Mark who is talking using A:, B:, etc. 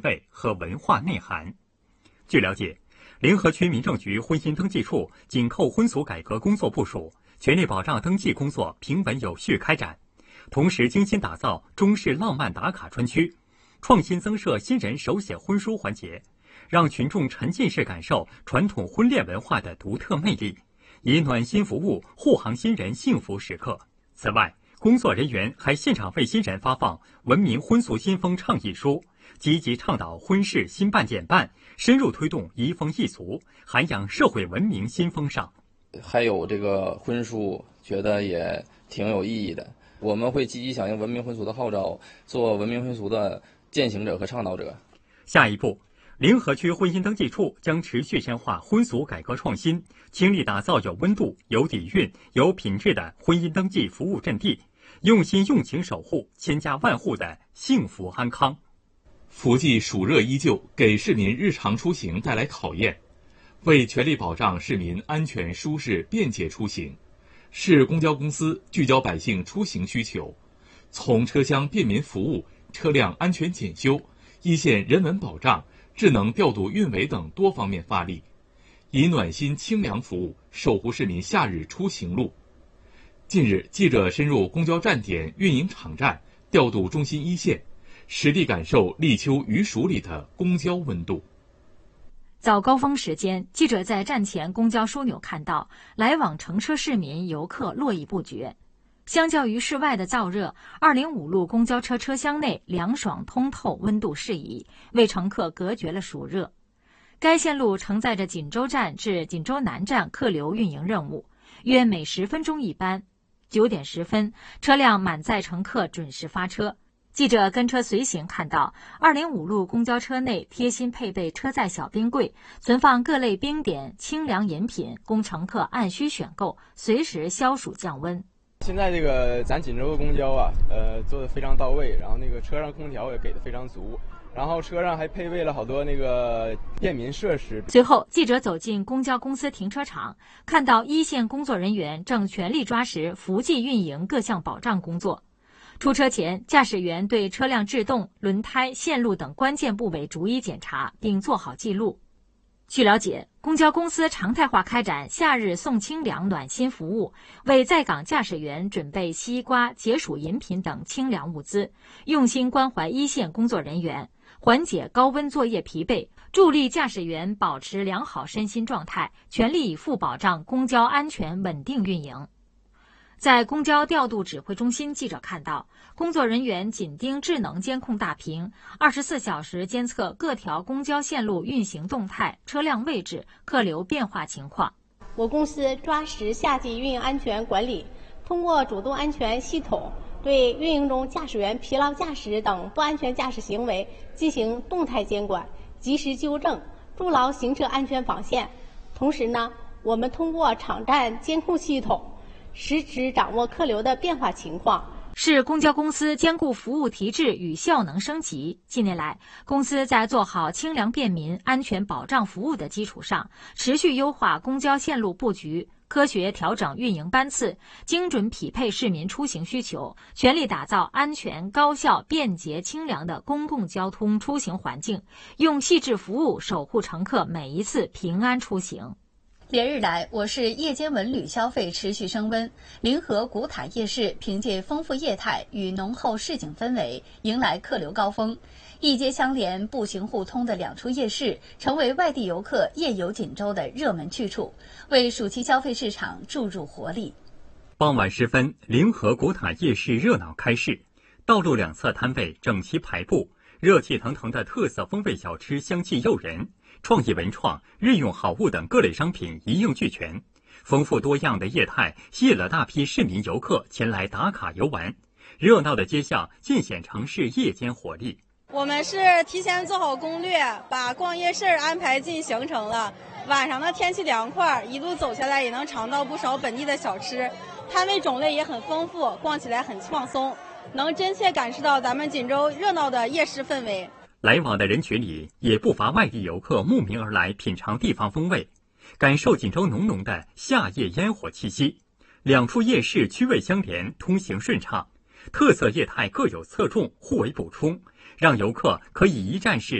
A: 味和文化内涵。据了解，临河区民政局婚姻登记处紧扣婚俗改革工作部署，权利保障登记工作平稳有序开展，同时精心打造中式浪漫打卡专区，创新增设新人手写婚书环节，让群众沉浸式感受传统婚恋文化的独特魅力，以暖心服务护航新人幸福时刻。此外，工作人员还现场为新人发放文明婚俗新风倡议书，积极倡导婚事新办简办，深入推动移风易俗，涵养社会文明新风尚。
B: 还有这个婚书，觉得也挺有意义的。我们会积极响应文明婚俗的号召，做文明婚俗的践行者和倡导者。
A: 下一步，临河区婚姻登记处将持续深化婚俗改革创新，倾力打造有温度、有底蕴、有品质的婚姻登记服务阵地，用心用情守护千家万户的幸福安康。
C: 福记暑热依旧，给市民日常出行带来考验。为全力保障市民安全、舒适、便捷出行，市公交公司聚焦百姓出行需求，从车厢便民服务、车辆安全检修、一线人文保障、智能调度运维等多方面发力，以暖心清凉服务守护市民夏日出行路。近日，记者深入公交站点、运营场站，调度中心一线，实地感受立秋余暑里的公交温度。
D: 早高峰时间，记者在站前公交枢纽看到，来往乘车市民游客络绎不绝。相较于室外的燥热，205路公交车车厢内凉爽通透，温度适宜，为乘客隔绝了暑热。该线路承载着锦州站至锦州南站客流运营任务，约每10分钟一班。9点10分，车辆满载乘客准时发车。记者跟车随行看到，205路公交车内贴心配备车载小冰柜，存放各类冰点、清凉饮品，供乘客按需选购，随时消暑降温。
E: 现在这个咱锦州的公交啊，做的非常到位，然后那个车上空调也给的非常足，然后车上还配备了好多那个便民设施。
D: 随后，记者走进公交公司停车场，看到一线工作人员正全力抓实福记运营各项保障工作。出车前，驾驶员对车辆制动、轮胎、线路等关键部位逐一检查，并做好记录。据了解，公交公司常态化开展夏日送清凉暖心服务，为在岗驾驶员准备西瓜、解暑饮品等清凉物资，用心关怀一线工作人员，缓解高温作业疲惫，助力驾驶员保持良好身心状态，全力以赴保障公交安全稳定运营。在公交调度指挥中心，记者看到，工作人员紧盯智能监控大屏，24小时监测各条公交线路运行动态、车辆位置、客流变化情况。
F: 我公司抓实夏季运营安全管理，通过主动安全系统对运营中驾驶员疲劳驾驶等不安全驾驶行为进行动态监管，及时纠正，筑牢行车安全防线。同时呢，我们通过场站监控系统实时掌握客流的变化情况。
D: 市公交公司兼顾服务提质与效能升级。近年来，公司在做好清凉便民、安全保障服务的基础上，持续优化公交线路布局，科学调整运营班次，精准匹配市民出行需求，全力打造安全、高效、便捷、清凉的公共交通出行环境，用细致服务守护乘客每一次平安出行。
G: 连日来，我市夜间文旅消费持续升温，临河古塔夜市凭借丰富业态与浓厚市井氛围，迎来客流高峰。一街相连、步行互通的2处夜市，成为外地游客夜游锦州的热门去处，为暑期消费市场注入活力。
A: 傍晚时分，临河古塔夜市热闹开市，道路两侧摊位整齐排布，热气腾腾的特色风味小吃香气诱人。创意文创、日用好物等各类商品一应俱全，丰富多样的业态吸引了大批市民游客前来打卡游玩。热闹的街巷尽显城市夜间活力。
H: 我们是提前做好攻略，把逛夜市安排进行程了。晚上的天气凉快，一路走下来也能尝到不少本地的小吃，摊位种类也很丰富，逛起来很放松，能真切感受到咱们锦州热闹的夜市氛围。
A: 来往的人群里也不乏外地游客慕名而来品尝地方风味，感受锦州浓浓的夏夜烟火气息。2处夜市区位相连，通行顺畅，特色业态各有侧重，互为补充，让游客可以一站式